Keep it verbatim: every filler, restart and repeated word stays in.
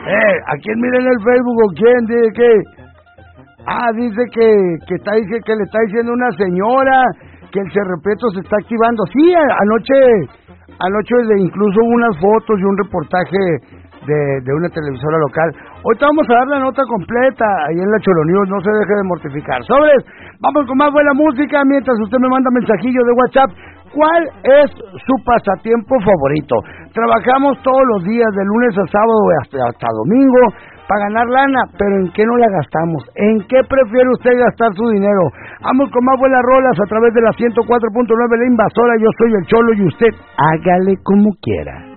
Eh, ¿a quién mira en el Facebook o quién? Dice que... Ah, dice que, que, está, dice que le está diciendo una señora que el Cerreprieto se está activando. Sí, anoche, anoche incluso hubo unas fotos y un reportaje de, de una televisora local. Ahorita vamos a dar la nota completa ahí en la Choro News, no se deje de mortificar. Sobres, vamos con más buena música mientras usted me manda mensajillo de WhatsApp. ¿Cuál es su pasatiempo favorito? Trabajamos todos los días, de lunes a sábado hasta, hasta domingo, para ganar lana, pero ¿en qué no la gastamos? ¿En qué prefiere usted gastar su dinero? Vamos con más buenas rolas a través de la ciento cuatro punto nueve, La Invasora. Yo soy el Cholo y usted hágale como quiera.